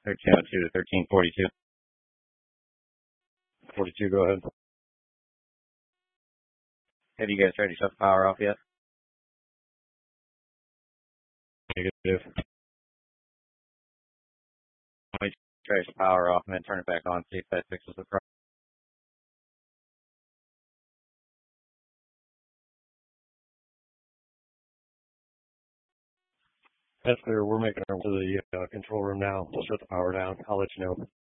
1302 to 1342. 42, go ahead. Have you guys tried to shut the power off yet? Negative. Let me try to shut the power off and then turn it back on, see if that fixes the problem. That's clear. We're making our way to the control room now. We'll shut the power down. I'll let you know.